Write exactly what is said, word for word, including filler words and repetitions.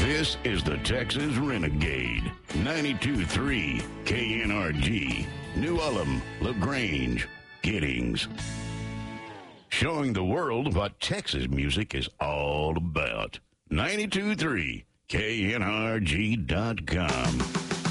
This is the Texas Renegade, ninety-two point three K N R G, New Ulm, LaGrange, Giddings. Showing the world what Texas music is all about. ninety-two point three K N R G dot com.